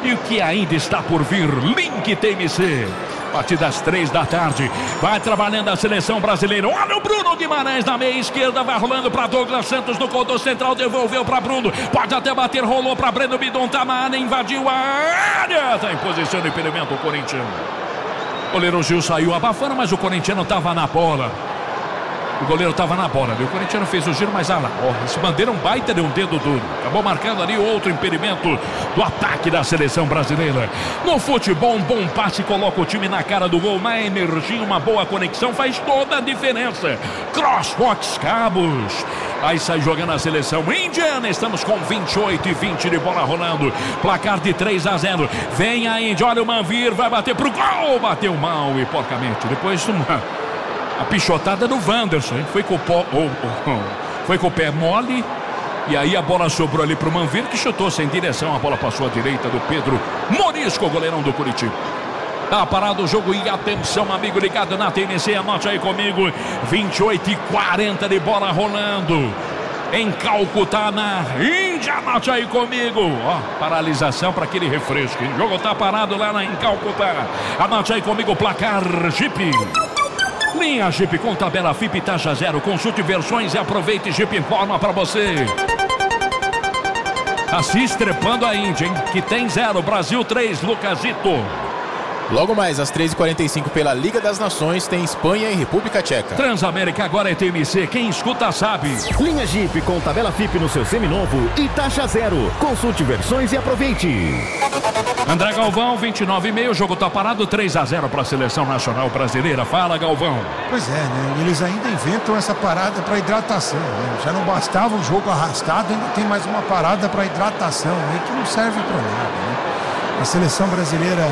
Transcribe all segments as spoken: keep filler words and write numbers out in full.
e o que ainda está por vir. Link T M C. A partir das três da tarde, vai trabalhando a seleção brasileira. Olha o Bruno Guimarães na meia esquerda, vai rolando para Douglas Santos no corredor central, devolveu para Bruno, pode até bater, rolou para Breno Bidon, tá na área, invadiu a área, tá em posição de impedimento o corintiano. O goleiro Gil saiu abafando, mas o corintiano tava na bola. O goleiro estava na bola, viu? O corintiano fez o giro, mas ah lá, ó, esse bandeira é um baita de um dedo duro. Acabou marcando ali outro impedimento do ataque da seleção brasileira. No futebol, um bom passe coloca o time na cara do gol. Uma energia, uma boa conexão faz toda a diferença. Crossbox Cabos. Aí sai jogando a seleção indiana. Estamos com vinte e oito e vinte de bola rolando. Placar de três a zero. Vem a Índia, olha o Manvir, vai bater pro gol. Bateu mal e porcamente. Depois uma... A pichotada do Wanderson, hein? Foi com o pó, oh, oh, oh. Foi com o pé mole. E aí a bola sobrou ali pro Manvir, que chutou sem direção. A bola passou à direita do Pedro Morisco, goleirão do Curitiba. Tá parado o jogo e atenção, amigo ligado na T N C, anote aí comigo. vinte e oito e quarenta de bola rolando. Em Calcutá, na Índia, anote aí comigo. Ó, paralisação para aquele refresco. O jogo tá parado lá na, em Calcutá. Anote aí comigo o placar Jeep. Linha Jeep com tabela F I P taxa zero. Consulte versões e aproveite. Jeep informa para você. Tá se estrepando a Índia, hein? Que tem zero. Brasil três, Lucasito. Logo mais, às três e quarenta e cinco, pela Liga das Nações, tem Espanha e República Tcheca. Transamérica agora é T M C, quem escuta sabe. Linha Jeep com tabela F I P no seu seminovo e taxa zero. Consulte versões e aproveite. André Galvão, vinte e nove e meio, o jogo tá parado, três a zero para a Seleção Nacional Brasileira. Fala, Galvão. Pois é, né? Eles ainda inventam essa parada para hidratação, né? Já não bastava o jogo arrastado, ainda tem mais uma parada para hidratação, né? Que não serve para nada, né? A Seleção Brasileira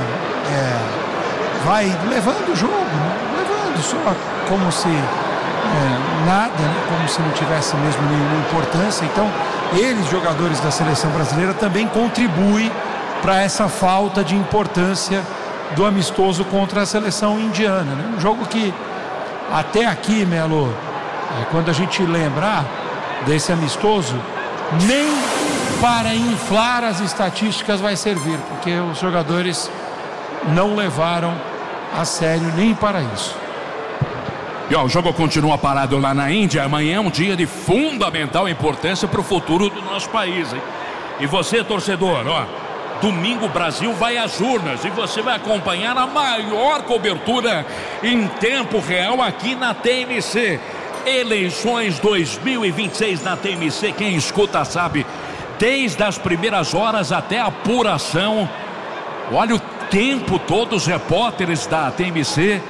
é, vai levando o jogo, né? Levando só como se é, nada, né? Como se não tivesse mesmo nenhuma importância. Então, eles, jogadores da Seleção Brasileira, também contribuem para essa falta de importância do amistoso contra a seleção indiana, né? Um jogo que até aqui, Melo, é, quando a gente lembrar desse amistoso, nem para inflar as estatísticas vai servir, porque os jogadores não levaram a sério nem para isso. E ó, o jogo continua parado lá na Índia. Amanhã é um dia de fundamental importância para o futuro do nosso país, hein? E você, torcedor, ó, domingo o Brasil vai às urnas e você vai acompanhar a maior cobertura em tempo real aqui na T M C. Eleições dois mil e vinte e seis na T M C, quem escuta sabe, desde as primeiras horas até a apuração. Olha o tempo todo, os repórteres da T M C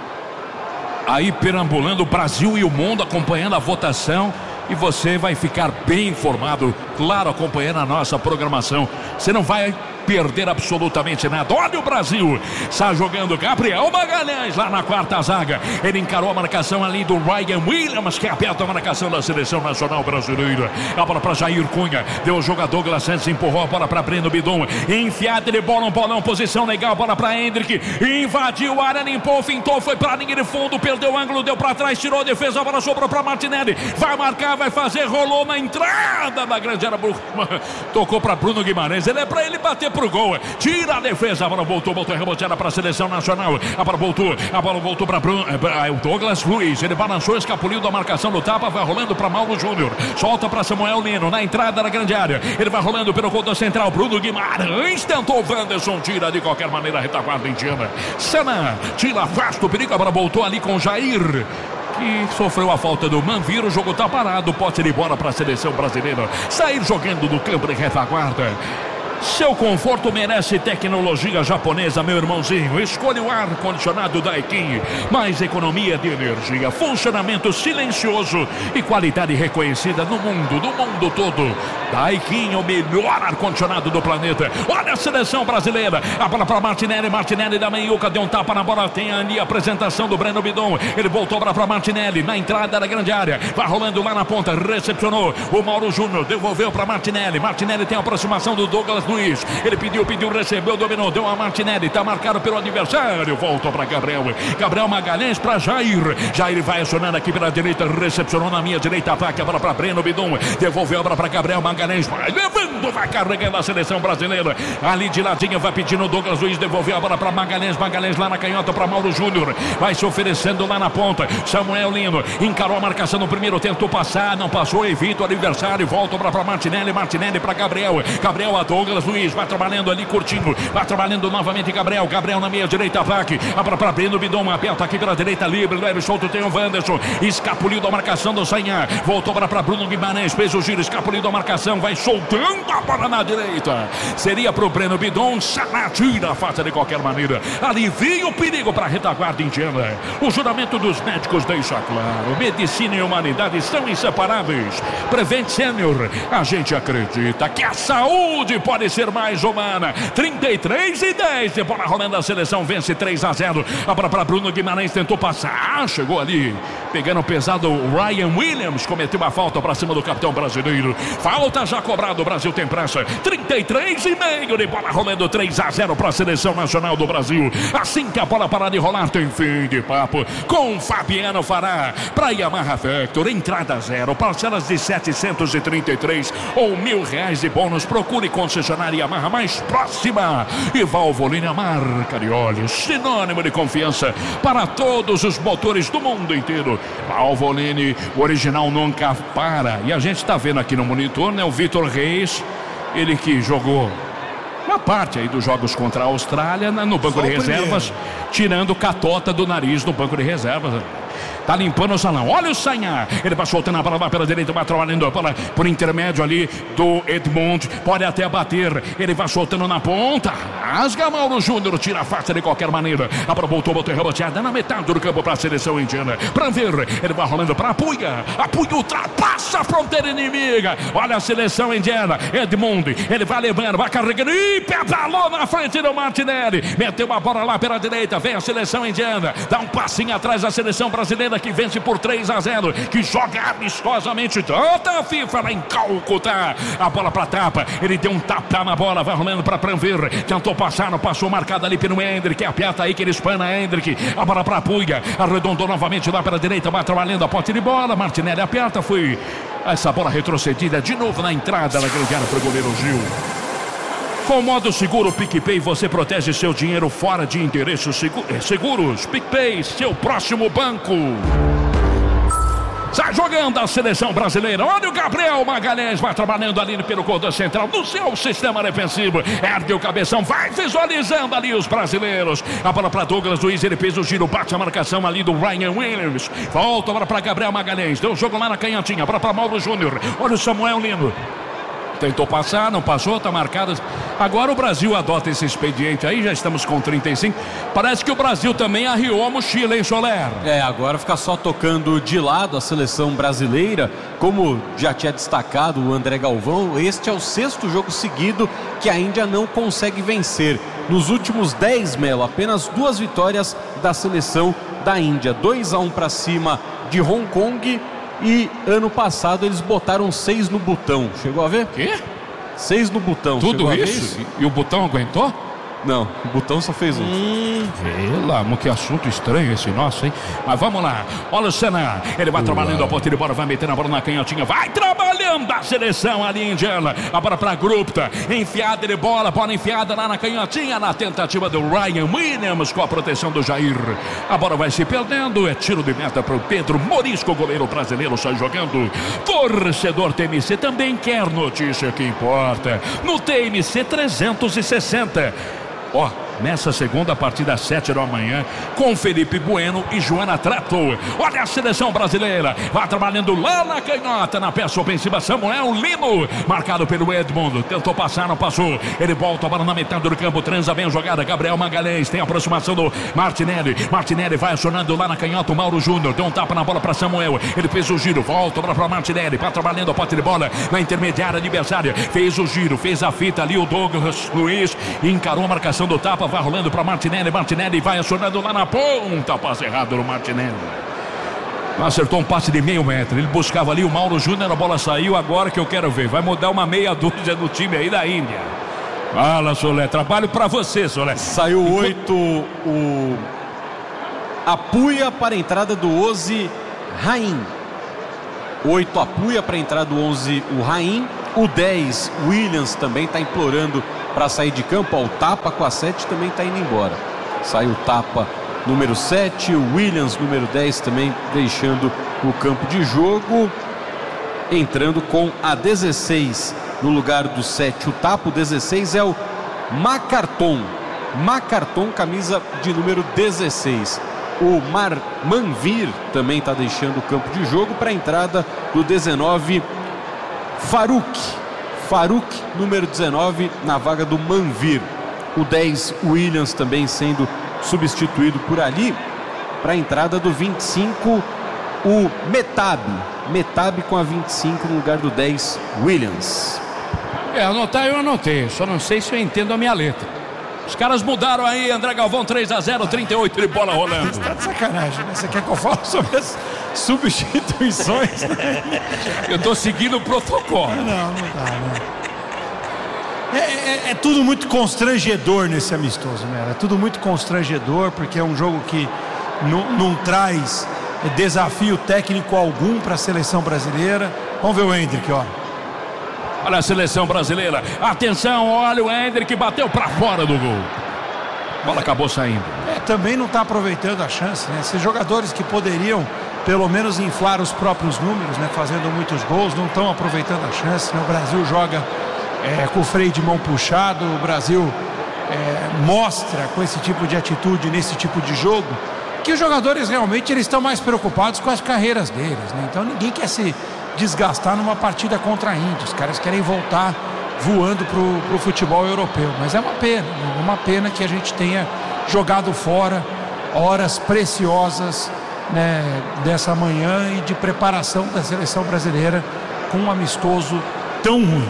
aí perambulando o Brasil e o mundo, acompanhando a votação. E você vai ficar bem informado, claro, acompanhando a nossa programação. Você não vai perder absolutamente nada. Olha o Brasil, está jogando Gabriel Magalhães lá na quarta zaga. Ele encarou a marcação ali do Ryan Williams, que aperta a marcação da Seleção Nacional Brasileira. A bola para Jair Cunha, deu o jogador Douglas Santos, empurrou a bola para Breno Bidon, enfiada de bola, um bolão, posição legal, bola para Hendrick, invadiu a área, limpou, fintou, foi para a linha de fundo, perdeu o ângulo, deu para trás, tirou a defesa, a bola sobrou para Martinelli, vai marcar, vai fazer, rolou na entrada da grande área, tocou para Bruno Guimarães, ele é para ele bater pro gol, tira a defesa, a bola voltou, voltou reboteada para a Seleção Nacional, a bola voltou, a bola voltou para o Douglas Luiz, ele balançou, escapuliu da marcação do tapa, vai rolando para Mauro Júnior, solta para Samuel Lino, na entrada da grande área, ele vai rolando pelo gol da central, Bruno Guimarães tentou, Wanderson tira de qualquer maneira a retaguarda indiana, Sana tira, afasta o perigo, a bola voltou ali com Jair, que sofreu a falta do Manvir, o jogo tá parado, posse de bola para a Seleção Brasileira, sair jogando do campo de retaguarda. Seu conforto merece tecnologia japonesa, meu irmãozinho. Escolha o ar-condicionado Daikin. Mais economia de energia, funcionamento silencioso e qualidade reconhecida no mundo, no mundo todo. Daikin é o melhor ar-condicionado do planeta. Olha a Seleção Brasileira. A bola para Martinelli. Martinelli da meiuca, deu um tapa na bola. Tem ali a apresentação do Breno Bidon. Ele voltou para Martinelli, na entrada da grande área. Vai rolando lá na ponta, recepcionou. O Mauro Júnior devolveu para Martinelli. Martinelli tem a aproximação do Douglas Luiz. Ele pediu, pediu, recebeu, dominou, deu uma Martinelli, tá marcado pelo adversário. Voltou para Gabriel. Gabriel Magalhães para Jair. Jair vai acionando aqui pela direita, recepcionou na minha direita, ataque, a bola para Breno Bidon. Devolveu a bola para Gabriel Magalhães. Vai levando, vai carregando a seleção brasileira. Ali de ladinho vai pedindo o Douglas Luiz, devolveu a bola para Magalhães. Magalhães lá na canhota para Mauro Júnior. Vai se oferecendo lá na ponta. Samuel Lino encarou a marcação no primeiro, tentou passar, não passou, evita o adversário. Volta para Martinelli, Martinelli para Gabriel. Gabriel a Douglas Luiz, vai trabalhando ali curtindo, vai trabalhando novamente Gabriel. Gabriel na meia direita, ataque. A bola para Breno Bidon, aperta aqui pela direita, livre, leve, solto, tem o Wanderson. Escapuliu da marcação do Sainha. Voltou para Bruno Guimarães, fez o giro, escapuliu da marcação, vai soltando a bola na direita. Seria para o Breno Bidon, Salah tira a faça de qualquer maneira. Alivia o perigo para a retaguarda indiana. O juramento dos médicos deixa claro: medicina e humanidade são inseparáveis. Prevent Senior, a gente acredita que a saúde pode ser mais humana. trinta e três e dez, de bola rolando, a seleção vence três a zero. A bola para Bruno Guimarães, tentou passar, chegou ali, pegando pesado o Ryan Williams, cometeu a falta para cima do capitão brasileiro. Falta já cobrado, o Brasil tem pressa. trinta e três e meio, de bola rolando, três a zero para a seleção nacional do Brasil. Assim que a bola parar de rolar, tem fim de papo com Fabiano Fará. Para Yamaha Vector, entrada zero, parcelas de setecentos e trinta e três ou mil reais de bônus. Procure concessionária Yamaha mais próxima. E Valvoline, a marca de olhos, sinônimo de confiança para todos os motores do mundo inteiro. Valvoline, o original nunca para. E a gente está vendo aqui no monitor, né, o Vitor Reis, ele que jogou uma parte aí dos jogos contra a Austrália no banco de reservas, tirando catota do nariz no banco de reservas. Tá limpando o salão. Olha o Sainha. Ele vai soltando a bola lá pela direita, vai trabalhando a bola por intermédio ali do Edmond. Pode até bater. Ele vai soltando na ponta. Rasga Mauro Júnior, tira a face de qualquer maneira. A bola voltou, botou reboteada na metade do campo para a seleção indiana. Para ver, ele vai rolando para Apuia. Apuia ultrapassa a fronteira inimiga. Olha a seleção indiana. Edmond, ele vai levando, vai carregando. E pedalou na frente do Martinelli. Meteu a bola lá pela direita. Vem a seleção indiana. Dá um passinho atrás da seleção brasileira, que vence por três a zero, que joga amistosamente toda a FIFA lá em Calcutá. A bola para tapa, ele deu um tapa na bola, vai rolando para Pranver, tentou passar, não passou, marcado ali pelo Hendrick, aperta aí que ele espana Hendrick, a bola para Puga, arredondou novamente lá pela direita, vai trabalhando a pote de bola, Martinelli aperta, foi essa bola retrocedida de novo na entrada da grande área para o goleiro Gil. Com o modo seguro PicPay, você protege seu dinheiro fora de endereços seguros. PicPay, seu próximo banco. Sai jogando a seleção brasileira. Olha o Gabriel Magalhães, vai trabalhando ali pelo cordão central, no seu sistema defensivo. Ergue o cabeção, vai visualizando ali os brasileiros. A bola para Douglas Luiz, ele fez o giro, bate a marcação ali do Ryan Williams. Volta agora para Gabriel Magalhães, deu o jogo lá na canhotinha, para para Mauro Júnior. Olha o Samuel Lino. Tentou passar, não passou, tá marcado. Agora o Brasil adota esse expediente aí, já estamos com trinta e cinco. Parece que o Brasil também arriou a mochila, hein, Soler? É, agora fica só tocando de lado a seleção brasileira. Como já tinha destacado o André Galvão, este é o sexto jogo seguido que a Índia não consegue vencer. Nos últimos dez, Melo, apenas duas vitórias da seleção da Índia. dois a um para cima de Hong Kong. E ano passado eles botaram seis no botão. Chegou a ver? Quê? Seis no botão. Tudo isso? E o botão aguentou? Não, o botão só fez um. Hum, pela, que assunto estranho esse nosso, hein? Mas vamos lá. Olha o Senna. Ele vai Uau. trabalhando a ponta de bola, vai metendo a bola na canhotinha. Vai trabalhando a seleção ali indiana. A bola para Grupta. Enfiada de bola, bola enfiada lá na canhotinha. Na tentativa do Ryan Williams com a proteção do Jair. A bola vai se perdendo. É tiro de meta para o Pedro Morisco, goleiro brasileiro, sai jogando. Torcedor T M C também quer notícia que importa. No T M C trezentos e sessenta. Ó, oh, nessa segunda partida, às sete da manhã, com Felipe Bueno e Joana Trato. Olha a seleção brasileira, vai trabalhando lá na canhota, na peça ofensiva, Samuel Lino, marcado pelo Edmundo, tentou passar, não passou, ele volta a bola na metade do campo, transa bem a jogada, Gabriel Magalhães, tem a aproximação do Martinelli, Martinelli vai acionando lá na canhota o Mauro Júnior, deu um tapa na bola para Samuel, ele fez o giro, volta para Martinelli, vai trabalhando a pote de bola, na intermediária adversária, fez o giro, fez a fita ali o Douglas Luiz, encarou a marcação do tapa, vai rolando para Martinelli, Martinelli vai acionando lá na ponta, passe errado no Martinelli, acertou um passe de meio metro, ele buscava ali o Mauro Júnior, a bola saiu, agora que eu quero ver, vai mudar uma meia dúzia do time aí da Índia. Fala, Solé, trabalho pra você, Solé. Saiu oito, o Apuia para a entrada do onze, Raim. oito Apuia para a entrada do onze, o Raim. O dez, Williams, também está implorando para sair de campo. Ó, o Tapa com a sete também está indo embora. Saiu o Tapa, número sete, o Williams, número dez, também deixando o campo de jogo. Entrando com a dezesseis no lugar do sete, o Tapa. O dezesseis é o Macarton. Macarton, camisa de número dezesseis. O Mar Manvir também está deixando o campo de jogo para a entrada do dezenove, Farouk. Farouk, número dezenove, na vaga do Manvir. O dez, Williams, também sendo substituído por ali. Para a entrada do vinte e cinco, o Metab. Metab com a vinte e cinco no lugar do dez, Williams. É, anotar eu anotei, só não sei se eu entendo a minha letra. Os caras mudaram aí, André Galvão, três a zero, trinta e oito de bola rolando. Você tá de sacanagem, né? Você quer que eu fale sobre as substituições? Eu tô seguindo o protocolo. Não, não dá, né? É, é, é tudo muito constrangedor nesse amistoso, né? É tudo muito constrangedor, porque é um jogo que não, não traz desafio técnico algum para a seleção brasileira. Vamos ver o Hendrick, ó. Olha a seleção brasileira. Atenção, olha o Hendrick, bateu para fora do gol. A bola acabou saindo. É, também não está aproveitando a chance, né? Esses jogadores que poderiam pelo menos inflar os próprios números, né? Fazendo muitos gols, não estão aproveitando a chance, né? O Brasil joga é, com o freio de mão puxado. O Brasil é, mostra com esse tipo de atitude, nesse tipo de jogo, que os jogadores realmente eles estão mais preocupados com as carreiras deles, né? Então ninguém quer se desgastar numa partida contra a Índia. Os caras querem voltar voando pro, pro futebol europeu, mas é uma pena, uma pena que a gente tenha jogado fora horas preciosas, né, dessa manhã e de preparação da seleção brasileira com um amistoso tão ruim.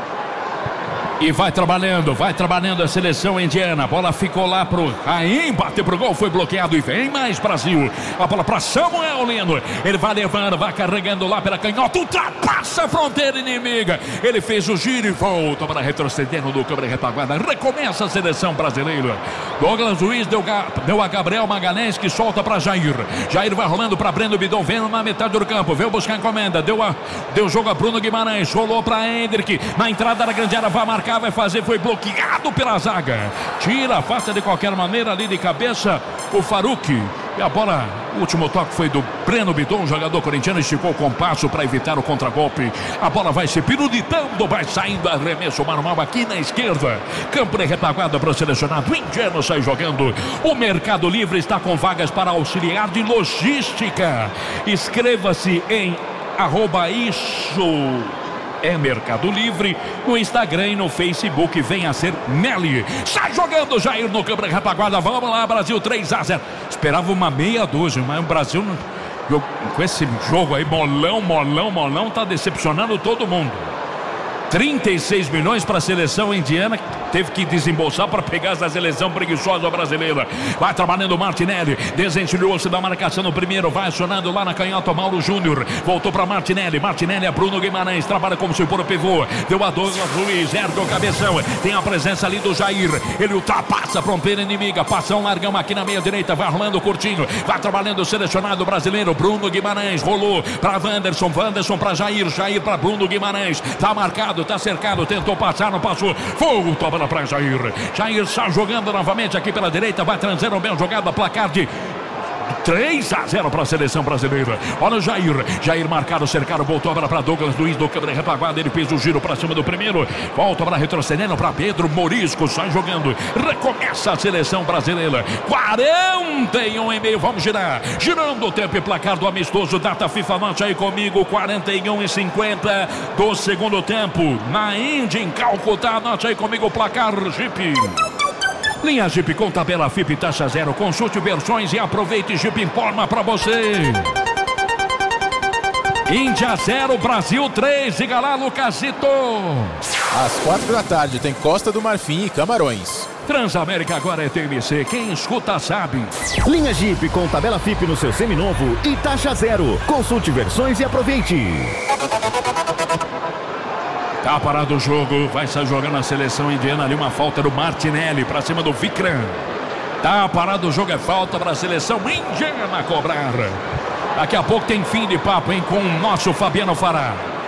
E vai trabalhando, vai trabalhando a seleção indiana. A bola ficou lá pro Raim, bateu pro gol, foi bloqueado e vem mais Brasil. A bola para Samuel Lino. Ele vai levando, vai carregando lá pela canhota, ultrapassa a fronteira inimiga. Ele fez o giro e volta para retrocedendo no câmera retaguarda. Recomeça a seleção brasileira. Douglas Luiz deu, deu a Gabriel Magalhães, que solta para Jair. Jair vai rolando para Breno Bidon, vendo na metade do campo, veio buscar a encomenda, deu, a, deu jogo a Bruno Guimarães, rolou para Hendrick, na entrada da grande área, vai marcar, vai fazer, foi bloqueado pela zaga. Tira, afasta de qualquer maneira ali de cabeça o Farouk. E a bola, o último toque foi do Breno Bidon, jogador corintiano, esticou o compasso para evitar o contragolpe. A bola vai se pirulitando, vai saindo, arremesso manual aqui na esquerda. Campo de retaguarda para o selecionado indiano, sai jogando. O Mercado Livre está com vagas para auxiliar de logística. Inscreva-se em arroba isso é Mercado Livre no Instagram e no Facebook. Venha ser Meli. Sai jogando Jair no câmera retaguarda. Vamos lá, Brasil, três a zero. Esperava uma meia dúzia, mas o Brasil não... com esse jogo aí, molão, molão, molão, tá decepcionando todo mundo. trinta e seis milhões para a seleção indiana, teve que desembolsar para pegar essa seleção preguiçosa brasileira. Vai trabalhando o Martinelli, desencilhou-se da marcação no primeiro, vai acionando lá na canhota Mauro Júnior, voltou para Martinelli, Martinelli é Bruno Guimarães, trabalha como se for o pivô, deu a Douglas Luiz, ergue o cabeção, tem a presença ali do Jair, ele ultrapassa a fronteira inimiga, passa um largão aqui na meia direita, vai rolando curtinho, vai trabalhando o selecionado brasileiro, Bruno Guimarães, rolou para Wanderson, Wanderson para Jair, Jair para Bruno Guimarães, tá marcado, tá cercado, tentou passar, não passou, voltou para para Jair. Jair está jogando novamente aqui pela direita, vai transando bem jogada, placar de três a zero para a seleção brasileira. Olha o Jair, Jair marcado, cercado, voltou agora para Douglas Luiz do câmera retaguarda, ele fez o giro para cima do primeiro, volta para retrocedendo para Pedro Morisco, sai jogando, recomeça a seleção brasileira. Quarenta e um e meio, vamos girar, girando o tempo e placar do amistoso, data FIFA, note aí comigo, quarenta e um e cinquenta do segundo tempo, na Índia, em Calcutá, note aí comigo o placar, Jeep. Linha Jeep com tabela F I P taxa zero. Consulte versões e aproveite. Jeep informa para você. Índia zero, Brasil três. Diga lá, Lucasito. Às quatro da tarde tem Costa do Marfim e Camarões. Transamérica agora é T M C. Quem escuta sabe. Linha Jeep com tabela F I P no seu seminovo e taxa zero. Consulte versões e aproveite. Tá parado o jogo, vai sair jogando a seleção indiana ali, uma falta do Martinelli pra cima do Vikram. Tá parado o jogo, é falta para a seleção indiana cobrar. Daqui a pouco tem fim de papo, hein, com o nosso Fabiano Fará.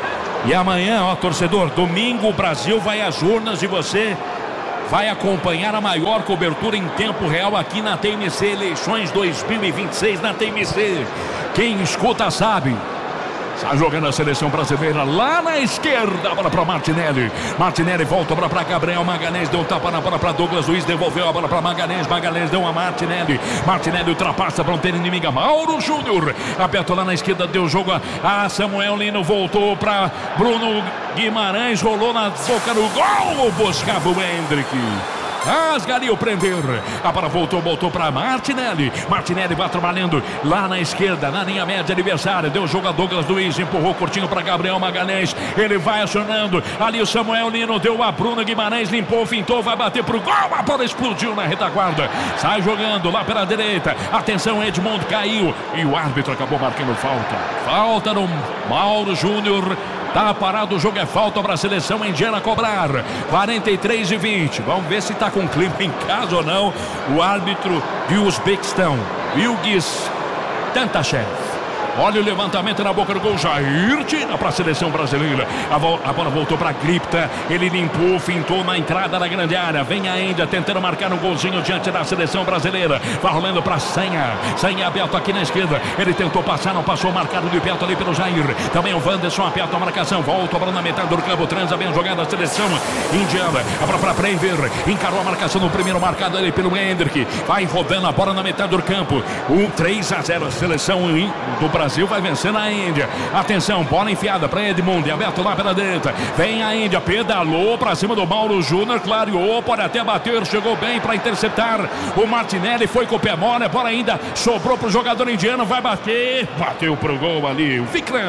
E amanhã, ó, torcedor, domingo o Brasil vai às urnas e você vai acompanhar a maior cobertura em tempo real aqui na T M C, eleições dois mil e vinte e seis na T M C. Quem escuta sabe. Está jogando a seleção brasileira lá na esquerda, bola para Martinelli. Martinelli volta para Gabriel Magalhães, deu um tapa na bola para Douglas Luiz, devolveu a bola para Magalhães. Magalhães deu a Martinelli. Martinelli ultrapassa a fronteira inimiga. Mauro Júnior aberto lá na esquerda, deu jogo a Samuel Lino, voltou para Bruno Guimarães, rolou na boca do gol, buscava o Hendrick. Rasga ali o prender. A bola voltou, voltou para Martinelli. Martinelli vai trabalhando lá na esquerda, na linha média adversária. Deu o jogo a Douglas Luiz, empurrou curtinho para Gabriel Magalhães. Ele vai acionando. Ali o Samuel Lino deu a Bruno Guimarães, limpou, fintou, vai bater pro gol. A bola explodiu na retaguarda. Sai jogando lá pela direita. Atenção, Edmundo caiu. E o árbitro acabou marcando falta. Falta no Mauro Júnior. Tá parado o jogo, é falta para a seleção indiana cobrar. quarenta e três e vinte. Vamos ver se tá com clima em casa ou não. O árbitro de Uzbequistão, Ilgiz Tantashev. Olha o levantamento na boca do gol. Jair tira para a seleção brasileira. A, vo a bola voltou para Gripta. Ele limpou, fintou na entrada da grande área. Vem a Índia tentando marcar um golzinho diante da seleção brasileira. Vai rolando para Senha. Senha aberto aqui na esquerda. Ele tentou passar, não passou. Marcado de perto ali pelo Jair. Também o Wanderson aperta a marcação. Volta a bola na metade do campo. Transa bem jogada a seleção indiana. A bola para Prever. Encarou a marcação no primeiro marcado ali pelo Hendrick. Vai rodando a bola na metade do campo. Um três a zero. A seleção do Brasil. Brasil vai vencendo a Índia. Atenção, bola enfiada para Edmundo, aberto lá pela direita. Vem a Índia, pedalou para cima do Mauro Júnior, clareou, pode até bater, chegou bem para interceptar. O Martinelli foi com o pé mole, a bola ainda sobrou para o jogador indiano, vai bater, bateu pro gol ali, o Vikram.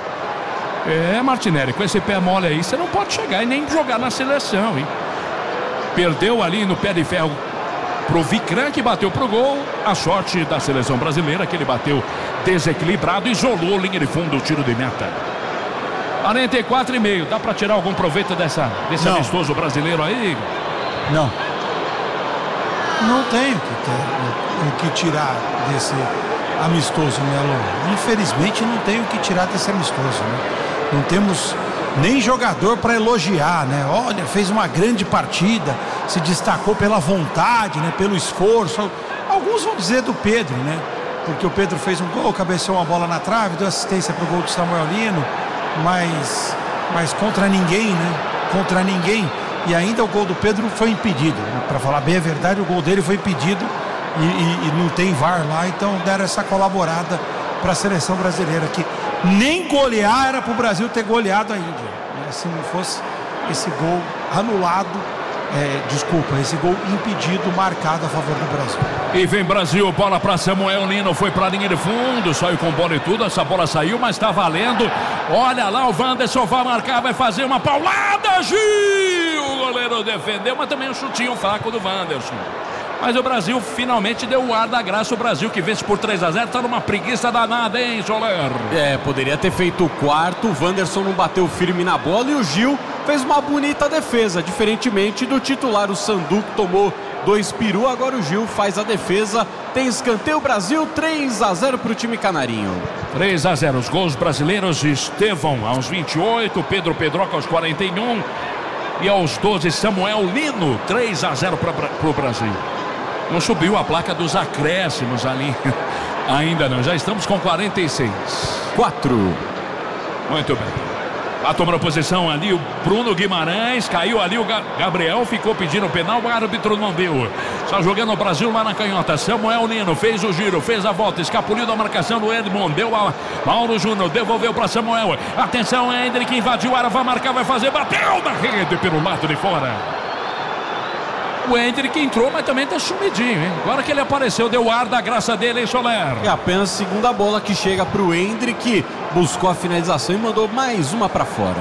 É, Martinelli, com esse pé mole aí, você não pode chegar e nem jogar na seleção, hein? Perdeu ali no pé de ferro pro Vikram, que bateu pro gol. A sorte da seleção brasileira, que ele bateu desequilibrado, isolou linha de fundo, o tiro de meta. quarenta e quatro e meio. Dá para tirar algum proveito dessa, desse Não. amistoso brasileiro aí? Não. Não tem o que, ter, o que tirar desse amistoso, Melo. Infelizmente não tem o que tirar desse amistoso, né? Não temos nem jogador para elogiar, né? Olha, fez uma grande partida, se destacou pela vontade, né? Pelo esforço. Alguns vão dizer do Pedro, né? Porque o Pedro fez um gol, cabeceou uma bola na trave, deu assistência para o gol do Samuel Lino, mas, mas contra ninguém, né? Contra ninguém. E ainda o gol do Pedro foi impedido, né? Para falar bem a verdade, o gol dele foi impedido e, e, e não tem V A R lá, então deram essa colaborada para a seleção brasileira, que nem golear era para o Brasil ter goleado a Índia, né? Se não fosse esse gol anulado, é, desculpa, esse gol impedido, marcado a favor do Brasil. E vem Brasil, bola para Samuel Lino, foi para a linha de fundo, saiu com bola e tudo, essa bola saiu, mas está valendo. Olha lá, o Wanderson vai marcar, vai fazer uma paulada, Gil! O goleiro defendeu, mas também um chutinho fraco do Wanderson. Mas o Brasil finalmente deu o ar da graça. O Brasil, que vence por três a zero, tá numa preguiça danada, hein, Soler? É, poderia ter feito o quarto. O Wanderson não bateu firme na bola e o Gil fez uma bonita defesa, diferentemente do titular. O Sandu, que tomou dois peru, agora o Gil faz a defesa. Tem escanteio, Brasil, três a zero pro time canarinho. três a zero, os gols brasileiros: Estevão aos vinte e oito, Pedro Pedroca aos quarenta e um e aos doze, Samuel Lino. Três a zero para pro Brasil. Não subiu a placa dos acréscimos ali. Ainda não, já estamos com quarenta e seis. quatro. Muito bem. Lá tomando posição ali o Bruno Guimarães. Caiu ali o Gabriel, ficou pedindo o penal, o árbitro não deu. Só jogando o Brasil lá na canhota. Samuel Lino fez o giro, fez a volta, escapuliu da marcação do Edmond. Deu a Mauro Júnior, devolveu para Samuel. Atenção, Hendrick invadiu a área, vai marcar, vai fazer, bateu na rede pelo lado de fora. O Hendrick entrou, mas também tá sumidinho, hein? Agora que ele apareceu, deu ar da graça dele, hein, Soler? É apenas a segunda bola que chega pro Hendrick, buscou a finalização e mandou mais uma para fora.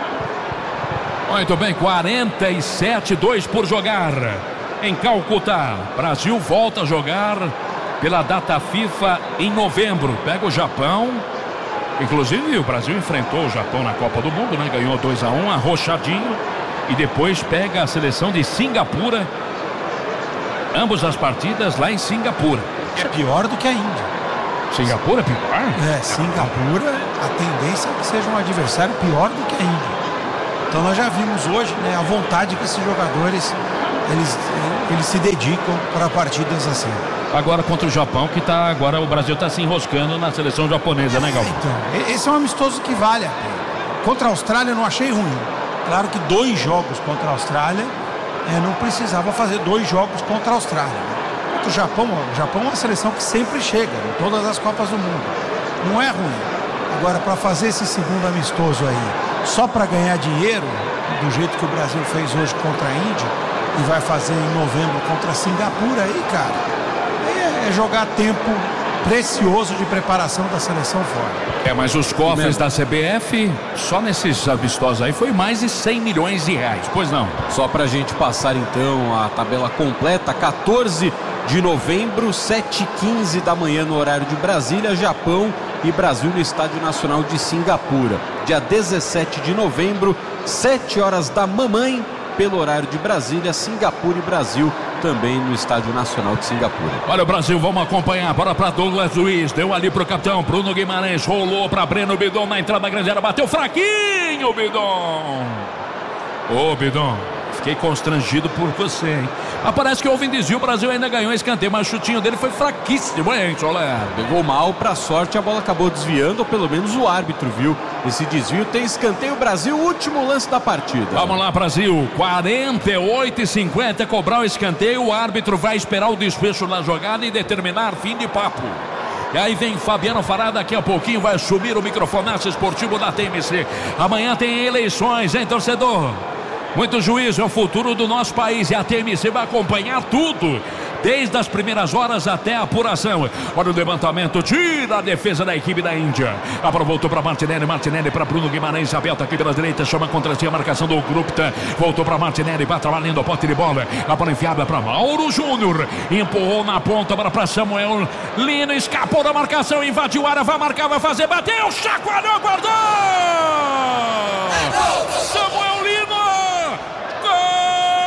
Muito bem, quarenta e sete, dois por jogar em Calcutá. Brasil volta a jogar pela data FIFA em novembro. Pega o Japão Inclusive o Brasil enfrentou o Japão na Copa do Mundo, né? Ganhou dois a um, arrochadinho, e depois pega a seleção de Singapura, ambas as partidas lá em Singapura. É pior do que a Índia. Singapura é pior? É, Singapura, a tendência é que seja um adversário pior do que a Índia. Então nós já vimos hoje, né, a vontade que esses jogadores eles, eles se dedicam para partidas assim. Agora contra o Japão, que tá agora o Brasil está se enroscando na seleção japonesa, né, Galvão? Então, esse é um amistoso que vale a pena. Contra a Austrália eu não achei ruim. Claro que dois jogos contra a Austrália, é, não precisava fazer dois jogos contra a Austrália. Contra o Japão, o Japão é uma seleção que sempre chega em todas as Copas do Mundo. Não é ruim. Agora, para fazer esse segundo amistoso aí, só para ganhar dinheiro, do jeito que o Brasil fez hoje contra a Índia, e vai fazer em novembro contra a Singapura, aí, cara, é jogar tempo precioso de preparação da seleção fora. É, mas os cofres da C B F, só nesses amistosos aí, foi mais de cem milhões de reais, pois não? Só pra gente passar então a tabela completa, quatorze de novembro, sete e quinze da manhã no horário de Brasília, Japão e Brasil no Estádio Nacional de Singapura. Dia dezessete de novembro, sete horas da mamãe, pelo horário de Brasília, Singapura e Brasil também no Estádio Nacional de Singapura. Olha o Brasil, vamos acompanhar, bora para Douglas Luiz, deu ali pro capitão Bruno Guimarães, rolou para Breno Bidon na entrada da grande área, bateu fraquinho o Bidon. Ô Bidon, fiquei constrangido por você, hein? Mas parece que houve um desvio, o Brasil ainda ganhou escanteio, mas o chutinho dele foi fraquíssimo, hein, Soler? Pegou mal, pra sorte a bola acabou desviando, ou pelo menos o árbitro viu esse desvio. Tem escanteio, Brasil, último lance da partida. Vamos lá, Brasil, quarenta e oito e cinquenta, cobrar o escanteio, o árbitro vai esperar o desfecho na jogada e determinar fim de papo. E aí vem Fabiano Fará, daqui a pouquinho vai subir o microfonaço esportivo da T M C. Amanhã tem eleições, hein, torcedor? Muito juízo, é o futuro do nosso país e a T M C vai acompanhar tudo, desde as primeiras horas até a apuração. Olha o levantamento, tira a defesa da equipe da Índia. A bola voltou para Martinelli, Martinelli para Bruno Guimarães, aberta aqui pela direita, chama contra si a marcação do Grupta. Voltou para Martinelli, vai trabalhando o pote de bola. A bola enfiada para Mauro Júnior, empurrou na ponta, bola para Samuel Lino, escapou da marcação, invadiu a área, vai marcar, vai fazer, bateu, chacoalhou, guardou!